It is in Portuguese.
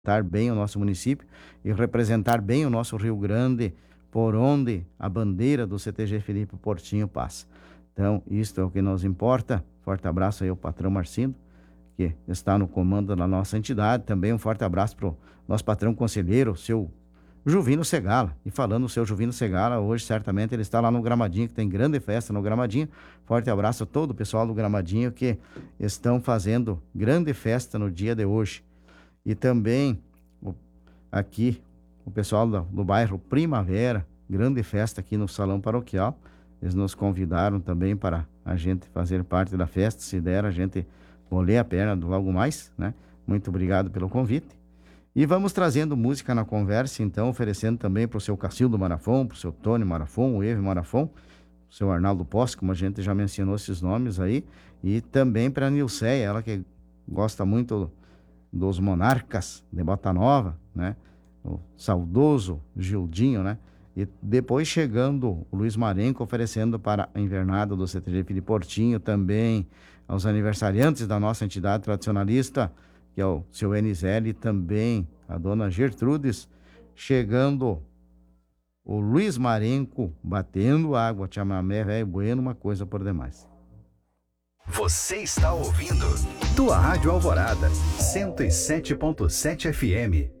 representar bem o nosso município e representar bem o nosso Rio Grande, por onde a bandeira do CTG Felipe Portinho passa. Então, isto é o que nos importa. Forte abraço aí ao patrão Marcindo, que está no comando da nossa entidade. Também um forte abraço para o nosso patrão conselheiro, seu Juvino Segala. E falando do seu Juvino Segala, hoje certamente ele está lá no Gramadinho, que tem grande festa no Gramadinho. Forte abraço a todo o pessoal do Gramadinho que estão fazendo grande festa no dia de hoje. E também aqui o pessoal do bairro Primavera, grande festa aqui no Salão Paroquial. Eles nos convidaram também para a gente fazer parte da festa. Se der, a gente molhar a perna logo mais, né? Muito obrigado pelo convite. E vamos trazendo música na conversa, então, oferecendo também para o seu Cacildo Marafon, para o seu Tony Marafon, o Eve Marafon, o seu Arnaldo Posse, como a gente já mencionou esses nomes aí, e também para a Nilceia, ela que gosta muito dos Monarcas de Bota Nova, né? O saudoso Gildinho, né? E depois chegando o Luiz Marenco oferecendo para a invernada do CTG Felipe Portinho, também aos aniversariantes da nossa entidade tradicionalista, que é o seu NZL, e também a dona Gertrudes, chegando o Luiz Marenco batendo água, chamamé velho bueno, uma coisa por demais. Você está ouvindo tua Rádio Alvorada, 107.7 FM.